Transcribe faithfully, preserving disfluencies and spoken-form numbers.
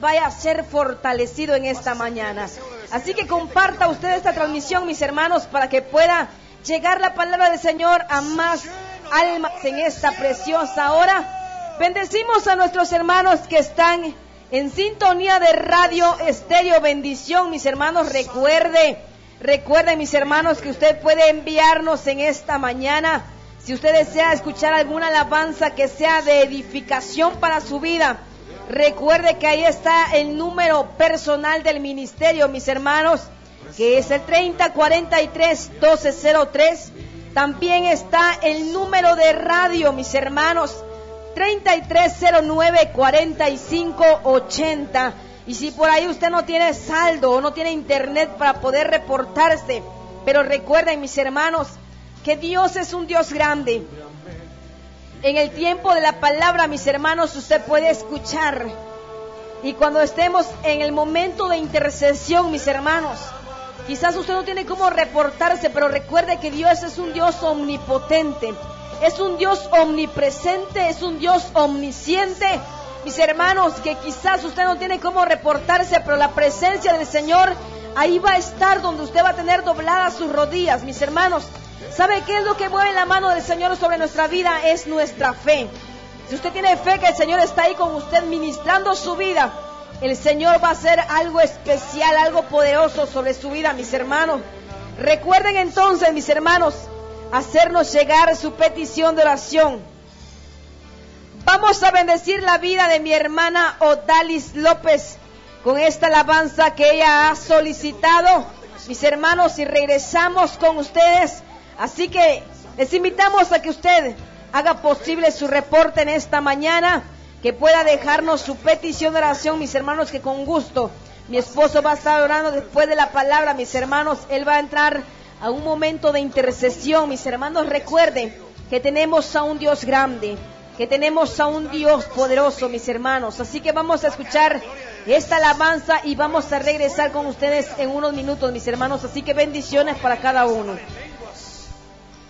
vaya a ser fortalecido en esta mañana. Así que comparta usted esta transmisión, mis hermanos, para que pueda llegar la palabra del Señor a más almas en esta preciosa hora. Bendecimos a nuestros hermanos que están en sintonía de Radio Estéreo Bendición, mis hermanos. Recuerde, recuerde, mis hermanos, que usted puede enviarnos en esta mañana, si usted desea escuchar alguna alabanza que sea de edificación para su vida. Recuerde que ahí está el número personal del ministerio, mis hermanos, que es el treinta cuarenta y tres doce cero tres. También está el número de radio, mis hermanos, treinta y tres cero nueve cuarenta y cinco ochenta. Y si por ahí usted no tiene saldo o no tiene internet para poder reportarse, pero recuerden, mis hermanos, que Dios es un Dios grande. En el tiempo de la palabra, mis hermanos, usted puede escuchar. Y cuando estemos en el momento de intercesión, mis hermanos, quizás usted no tiene cómo reportarse, pero recuerde que Dios es un Dios omnipotente, es un Dios omnipresente, es un Dios omnisciente. Mis hermanos, que quizás usted no tiene cómo reportarse, pero la presencia del Señor ahí va a estar, donde usted va a tener dobladas sus rodillas, mis hermanos. ¿Sabe qué es lo que mueve la mano del Señor sobre nuestra vida? Es nuestra fe. Si usted tiene fe que el Señor está ahí con usted ministrando su vida, el Señor va a hacer algo especial, algo poderoso sobre su vida, mis hermanos. Recuerden entonces, mis hermanos, hacernos llegar su petición de oración. Vamos a bendecir la vida de mi hermana Odalis López con esta alabanza que ella ha solicitado, mis hermanos, y regresamos con ustedes. Así que les invitamos a que usted haga posible su reporte en esta mañana, que pueda dejarnos su petición de oración, mis hermanos, que con gusto mi esposo va a estar orando después de la palabra, mis hermanos. Él va a entrar a un momento de intercesión, mis hermanos. Recuerden que tenemos a un Dios grande, que tenemos a un Dios poderoso, mis hermanos. Así que vamos a escuchar esta alabanza y vamos a regresar con ustedes en unos minutos, mis hermanos. Así que bendiciones para cada uno.